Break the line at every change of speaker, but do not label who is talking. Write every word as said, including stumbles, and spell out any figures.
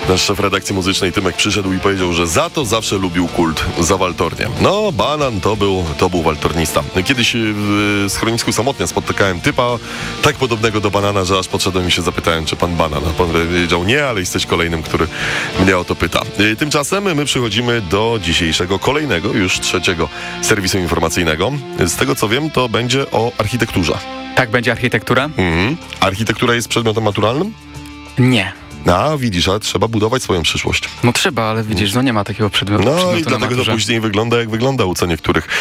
Nasz szef redakcji muzycznej Tymek przyszedł i powiedział, że za to zawsze lubił kult, za waltornię. No, Banan to był, to był waltornista. Kiedyś w schronisku Samotnia spotykałem typa tak podobnego do Banana, że aż podszedłem i się zapytałem, czy pan Banan. A pan powiedział nie, ale jesteś kolejnym, który mnie o to pyta. Tymczasem my przechodzimy do dzisiejszego, kolejnego, już trzeciego serwisu informacyjnego. Z tego co wiem, to będzie o architekturze.
Tak, będzie architektura?
Mhm. Architektura jest przedmiotem maturalnym?
Nie.
A, widzisz, a trzeba budować swoją przyszłość.
No trzeba, ale widzisz, no nie ma takiego przedmiotu.
No
przedmiotu
i
na
dlatego to
maturze.
później wygląda jak wygląda u co niektórych.